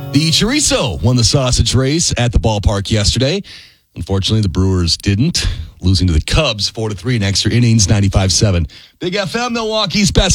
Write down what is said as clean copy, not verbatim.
The Chorizo won the sausage race at the ballpark yesterday. Unfortunately, the Brewers didn't, losing to the Cubs 4-3 in extra innings, 95-7. Big FM, Milwaukee's best.